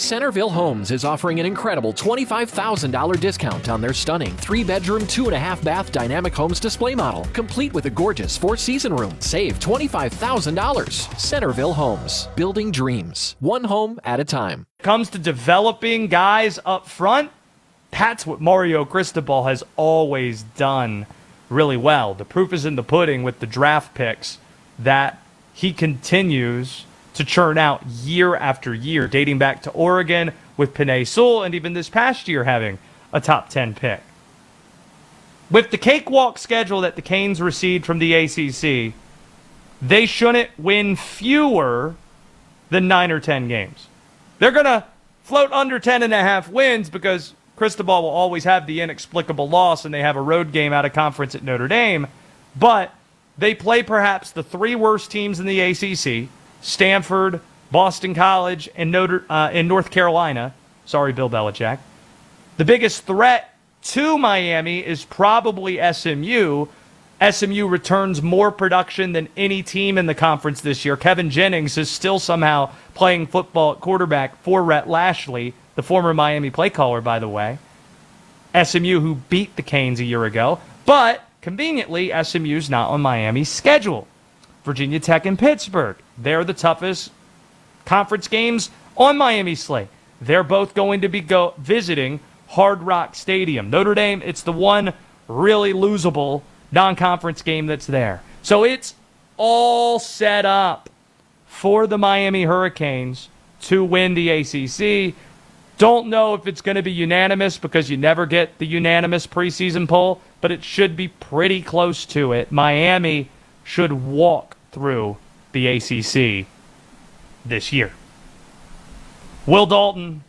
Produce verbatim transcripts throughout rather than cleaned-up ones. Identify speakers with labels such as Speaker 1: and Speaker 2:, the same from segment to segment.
Speaker 1: Centerville Homes is offering an incredible twenty-five thousand dollars discount on their stunning three-bedroom, two-and-a-half-bath Dynamic Homes display model, complete with a gorgeous four-season room. Save twenty-five thousand dollars. Centerville Homes, building dreams, one home at a time.
Speaker 2: Comes to developing guys up front, that's what Mario Cristobal has always done really well. The proof is in the pudding with the draft picks that he continues to churn out year after year, dating back to Oregon with Penei Sewell, and even this past year having a top ten pick. With the cakewalk schedule that the Canes received from the A C C, they shouldn't win fewer than nine or ten games. They're going to float under ten and a half wins because Cristobal will always have the inexplicable loss, and they have a road game out of conference at Notre Dame. But they play perhaps the three worst teams in the A C C, Stanford, Boston College, and Notre uh, in North Carolina. Sorry, Bill Belichick. The biggest threat to Miami is probably S M U. S M U returns more production than any team in the conference this year. Kevin Jennings is still somehow playing football at quarterback for Rhett Lashley, the former Miami play caller, by the way. S M U, who beat the Canes a year ago. But, conveniently, S M U's not on Miami's schedule. Virginia Tech and Pittsburgh, they're the toughest conference games on Miami's slate. They're both going to be go visiting Hard Rock Stadium. Notre Dame, it's the one really losable non-conference game that's there. So it's all set up for the Miami Hurricanes to win the A C C. Don't know if it's going to be unanimous because you never get the unanimous preseason poll, but it should be pretty close to it. Miami should walk through the A C C this year. Will Dalton,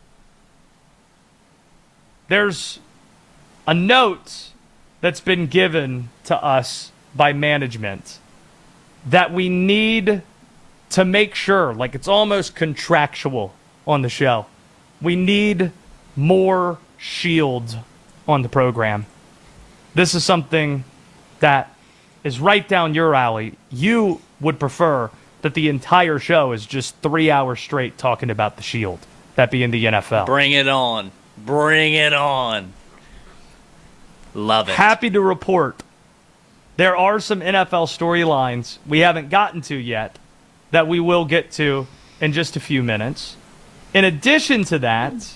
Speaker 2: there's a note that's been given to us by management that we need to make sure, like it's almost contractual on the show, we need more Shield on the program. This is something that is right down your alley. You would prefer that the entire show is just three hours straight talking about the Shield, that being the N F L.
Speaker 3: Bring it on. Bring it on. Love it.
Speaker 2: Happy to report there are some N F L storylines we haven't gotten to yet that we will get to in just a few minutes. In addition to that,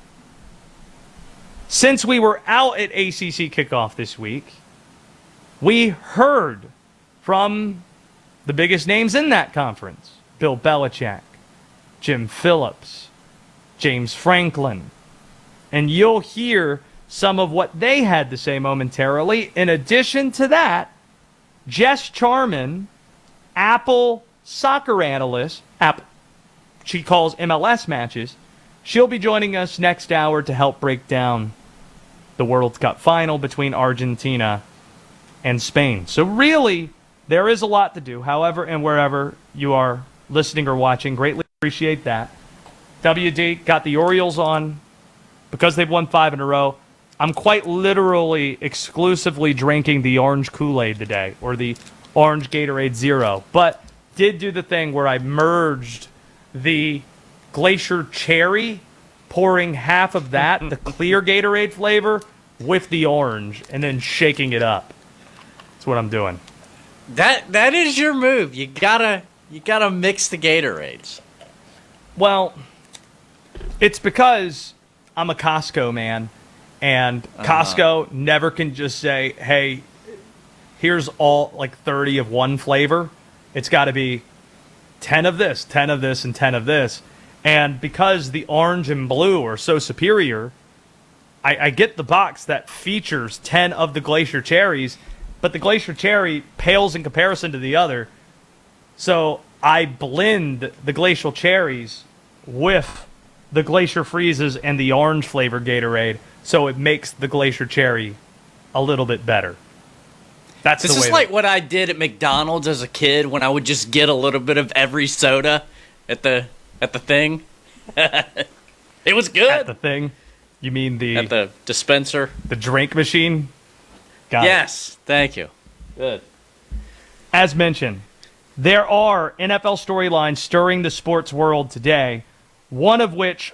Speaker 2: since we were out at A C C kickoff this week, we heard from the biggest names in that conference. Bill Belichick, Jim Phillips, James Franklin. And you'll hear some of what they had to say momentarily. In addition to that, Jess Charman, Apple soccer analyst, Apple, she calls M L S matches, she'll be joining us next hour to help break down the World Cup final between Argentina and Spain. So really, there is a lot to do. However and wherever you are listening or watching, greatly appreciate that. W D got the Orioles on because they've won five in a row. I'm quite literally exclusively drinking the orange Kool-Aid today, or the orange Gatorade Zero, but did do the thing where I merged the Glacier Cherry, pouring half of that, the clear Gatorade flavor, with the orange, and then shaking it up. That's what I'm doing.
Speaker 3: That that is your move. You gotta you gotta mix the Gatorades.
Speaker 2: Well, it's because I'm a Costco man, and uh-huh. Costco never can just say, "Hey, here's all like thirty of one flavor." It's got to be ten of this, ten of this, and ten of this. And because the orange and blue are so superior, I, I get the box that features ten of the Glacier Cherries, but the Glacier Cherry pales in comparison to the other. So I blend the Glacial Cherries with the Glacier Freezes and the orange flavor Gatorade, so it makes the Glacier Cherry a little bit better. That's
Speaker 3: this
Speaker 2: the way
Speaker 3: is like
Speaker 2: that,
Speaker 3: what I did at McDonald's as a kid when I would just get a little bit of every soda at the at the thing. It was good.
Speaker 2: At the thing? You mean the
Speaker 3: at the dispenser,
Speaker 2: the drink machine? Got
Speaker 3: yes,
Speaker 2: it.
Speaker 3: Thank you. Good.
Speaker 2: As mentioned, there are N F L storylines stirring the sports world today, one of which